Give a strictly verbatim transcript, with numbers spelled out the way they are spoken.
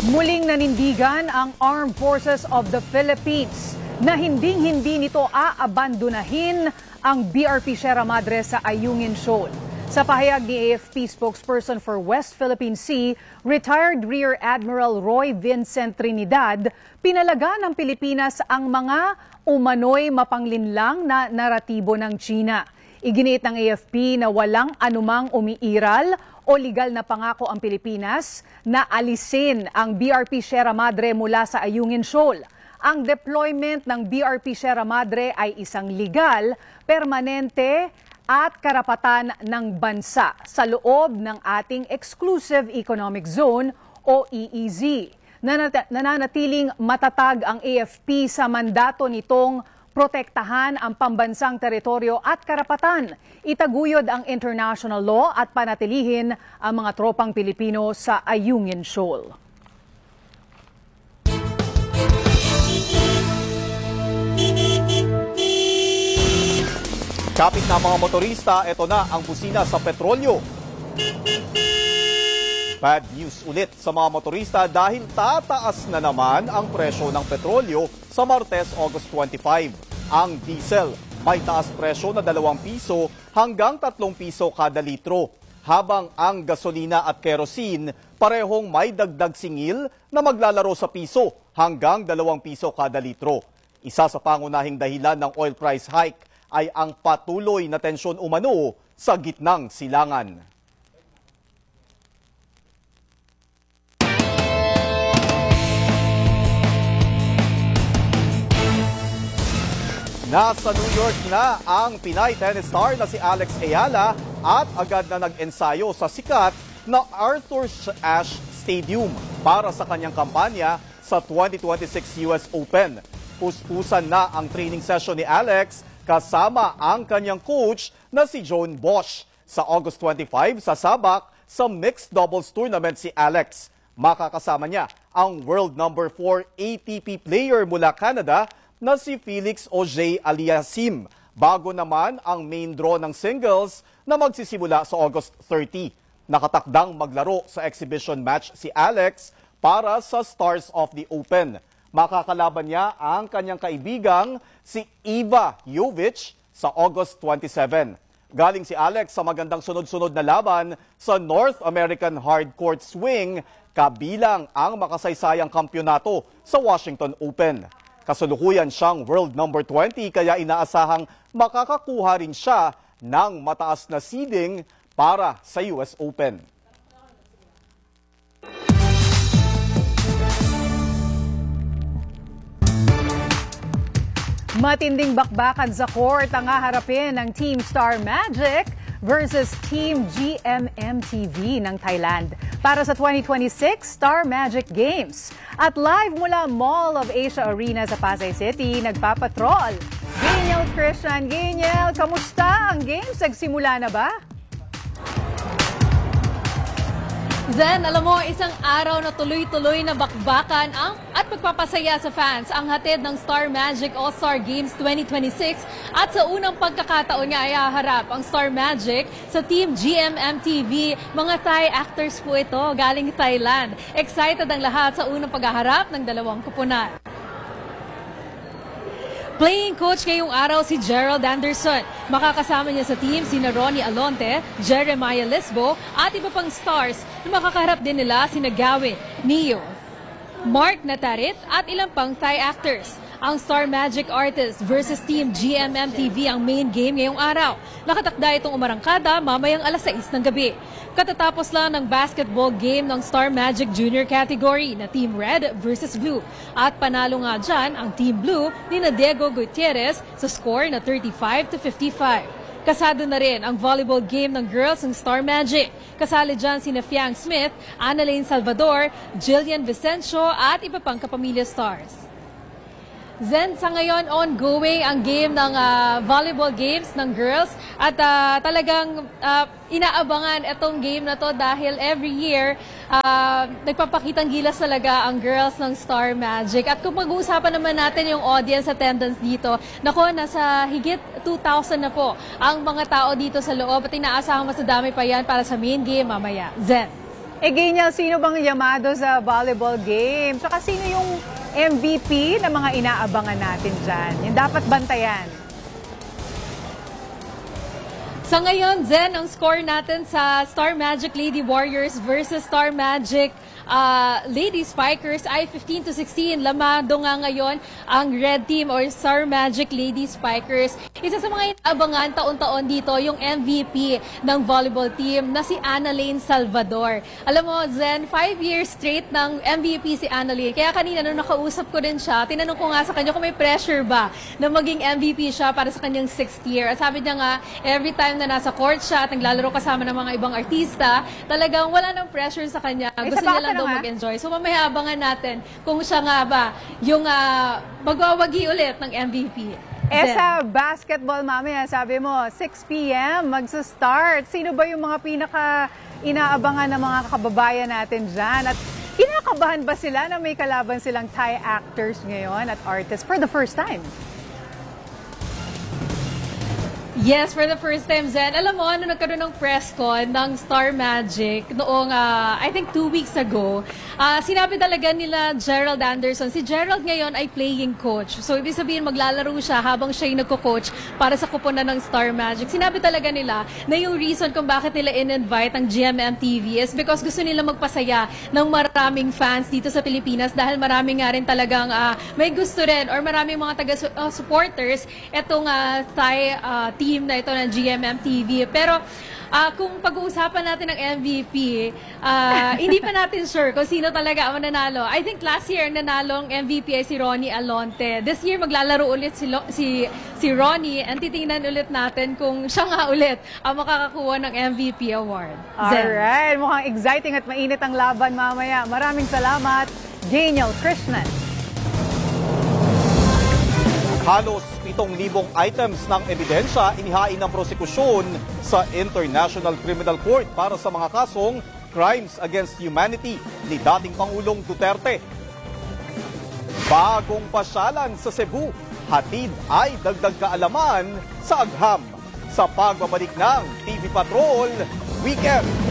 Muling nanindigan ang Armed Forces of the Philippines na hinding-hindi nito aabandonahin ang B R P Sierra Madre sa Ayungin Shoal. Sa pahayag ni A F P spokesperson for West Philippine Sea, retired Rear Admiral Roy Vincent Trinidad, pinalaga ng Pilipinas ang mga umano'y mapanglinlang na naratibo ng China. Iginiit ng A F P na walang anumang umiiral o legal na pangako ang Pilipinas na alisin ang B R P Sierra Madre mula sa Ayungin Shoal. Ang deployment ng B R P Sierra Madre ay isang legal, permanente at karapatan ng bansa sa loob ng ating Exclusive Economic Zone o E E Z. Nananatiling matatag ang A F P sa mandato nitong protektahan ang pambansang teritoryo at karapatan, itaguyod ang international law at panatilihin ang mga tropang Pilipino sa Ayungin Shoal. Kapit na mga motorista, ito na ang busina sa petrolyo. Bad news ulit sa mga motorista dahil tataas na naman ang presyo ng petrolyo sa Martes, August twenty-five. Ang diesel may taas presyo na dalawang piso hanggang tatlong piso kada litro, habang ang gasolina at kerosene parehong may dagdag singil na maglalaro sa piso hanggang dalawang piso kada litro. Isa sa pangunahing dahilan ng oil price hike ay ang patuloy na tensyon umano sa gitnang silangan. Nasa New York na ang Pinay tennis star na si Alex Ayala at agad na nag-ensayo sa sikat na Arthur Ashe Stadium para sa kanyang kampanya sa twenty twenty-six U S Open. Puspusan na ang training session ni Alex kasama ang kanyang coach na si Joan Bosch. Sa August twenty-five, sasabak sa mixed doubles tournament si Alex. Makakasama niya ang world number four A T P player mula Canada na si Felix Auger-Aliassime. Bago naman ang main draw ng singles na magsisimula sa August thirty. Nakatakdang maglaro sa exhibition match si Alex para sa Stars of the Open. Makakalaban niya ang kanyang kaibigang si Iva Jovic sa August twenty-seven. Galing si Alex sa magandang sunod-sunod na laban sa North American Hardcourt Swing, kabilang ang makasaysayang kampyonato sa Washington Open. Kasalukuyan siyang world number twenty, kaya inaasahang makakakuha rin siya ng mataas na seeding para sa U S Open. Matinding bakbakan sa court ang haharapin ng Team Star Magic versus Team G M M T V ng Thailand para sa twenty twenty-six Star Magic Games. At live mula Mall of Asia Arena sa Pasay City, nagpapatrol Geniel Christian. Geniel, kamusta ang games? Nagsimula na ba? Zen, alam mo, isang araw na tuloy-tuloy na bakbakan ang, at pagpapasaya sa fans ang hatid ng Star Magic All-Star Games twenty twenty-six at sa unang pagkakataon niya ay haharap ang Star Magic sa Team G M M T V. Mga Thai actors po ito galing Thailand. Excited ang lahat sa unang paghaharap ng dalawang kupunan. Playing coach ngayong araw si Gerald Anderson. Makakasama niya sa team sina Ronnie Alonte, Jeremiah Lisbo at iba pang stars na makakaharap din nila sina Gawin, Neo, Mark Natarit at ilang pang Thai actors. Ang Star Magic Artists versus Team G M M T V ang main game ngayong araw. Nakatakda itong umarangkada mamayang alas sais ng gabi. Katatapos lang ng basketball game ng Star Magic Junior category na Team Red versus Blue. At panalo nga dyan ang Team Blue ni na Diego Gutierrez sa score na thirty-five to fifty-five. Kasado na rin ang volleyball game ng girls ng Star Magic. Kasali dyan sina Fiang Smith, Annalyn Salvador, Jillian Vicencio at iba pang kapamilya stars. Zen, sa ngayon ongoing ang game ng uh, volleyball games ng girls at uh, talagang uh, inaabangan itong game na to dahil every year uh, nagpapakitang gilas talaga ang girls ng Star Magic. At kung mag-uusapan naman natin yung audience attendance dito, nako, nasa higit two thousand na po ang mga tao dito sa loob at inaasahan mas dami pa yan para sa main game mamaya. Zen. E ganyan, sino bang yamado sa volleyball game? Tsaka sino yung M V P na mga inaabangan natin dyan? Yung dapat bantayan. Sa ngayon, Zen, ang score natin sa Star Magic Lady Warriors versus Star Magic uh, Lady Spikers ay fifteen to sixteen. Lamado nga ngayon ang red team or Star Magic Lady Spikers. Isa sa mga inaabangan taon-taon dito yung M V P ng volleyball team na si Annalyn Salvador. Alam mo, Zen, five years straight ng M V P si Annalyn. Kaya kanina nung nakausap ko din siya, tinanong ko nga sa kanya kung may pressure ba na maging M V P siya para sa kanyang sixth year. At sabi niya nga, every time na nasa court siya at naglalaro kasama ng mga ibang artista, talagang wala nang pressure sa kanya. Ay, Gusto niya lang ano daw nga? mag-enjoy. So mamaya abangan natin kung siya nga ba yung uh, magwawagi ulit ng M V P. Eh Zen. sa basketball mamaya, sabi mo, six p m magsa-start. Sino ba yung mga pinaka inaabangan ng mga kababayan natin dyan? At kinakabahan ba sila na may kalaban silang Thai actors ngayon at artists for the first time? Yes, for the first time, Zen. Alam mo, ano nagkaroon ng press con ng Star Magic noong, uh, I think, two weeks ago, uh, sinabi talaga nila Gerald Anderson. Si Gerald ngayon ay playing coach. So, ibig sabihin, maglalaro siya habang siya yung nagko-coach para sa kuponan ng Star Magic. Sinabi talaga nila na yung reason kung bakit nila in-invite ang G M M T V is because gusto nila magpasaya ng maraming fans dito sa Pilipinas dahil marami nga rin talagang uh, may gusto rin or maraming mga taga-supporters itong uh, Thai uh, team na ito ng G M M T V. Pero uh, kung pag-uusapan natin ng M V P, uh, hindi pa natin sure kung sino talaga ang mananalo. I think last year ang nanalong M V P ay si Ronnie Alonte. This year maglalaro ulit si, Lo- si, si Ronnie and titingnan ulit natin kung siya nga ulit ang makakakuha ng M V P award. Zen. Alright, mukhang exciting at mainit ang laban mamaya. Maraming salamat, Daniel Krishnan. Halos pitong libong items ng ebidensya inihain ng prosekusyon sa International Criminal Court para sa mga kasong crimes against humanity ni dating Pangulong Duterte. Bagong pasyalan sa Cebu, hatid ay dagdag kaalaman sa agham sa pagbabalik ng T V Patrol Weekend.